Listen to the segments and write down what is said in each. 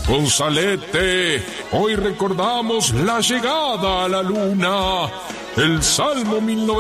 Gonzalete, hoy recordamos la llegada a la luna. El Salmo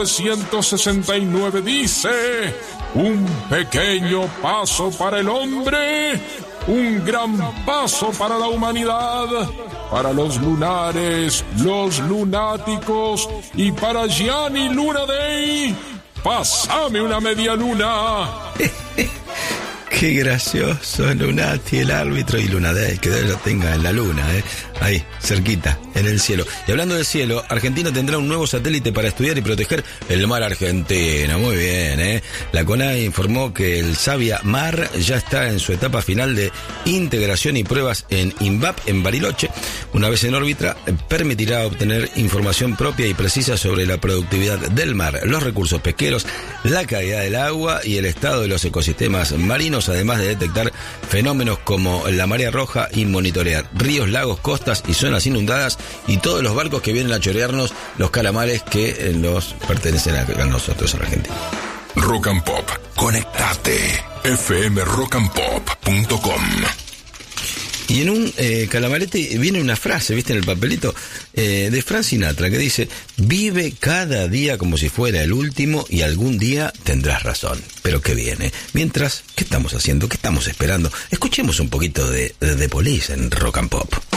1969 dice: un pequeño paso para el hombre, un gran paso para la humanidad, para los lunares, los lunáticos y para Gianni Luna Day. ¡Pásame una media luna! Qué gracioso, Lunati, el árbitro, y Luna Day, que Dios lo tenga en la luna, ahí, cerquita, en el cielo. Y hablando del cielo, Argentina tendrá un nuevo satélite para estudiar y proteger el mar argentino. Muy bien, La CONAE informó que el Sabia Mar ya está en su etapa final de integración y pruebas en INVAP, en Bariloche. Una vez en órbita, permitirá obtener información propia y precisa sobre la productividad del mar, los recursos pesqueros, la calidad del agua y el estado de los ecosistemas marinos, además de detectar fenómenos como la marea roja y monitorear ríos, lagos, costas y zonas inundadas y todos los barcos que vienen a chorearnos los calamares que nos pertenecen a nosotros, a la Argentina. Rock and Pop, conectate. fmrockandpop.com. Y en un calamarete viene una frase, ¿viste? En el papelito, de Frank Sinatra, que dice: vive cada día como si fuera el último y algún día tendrás razón. Pero que viene. Mientras, ¿qué estamos haciendo? ¿Qué estamos esperando? Escuchemos un poquito de The Police en Rock and Pop.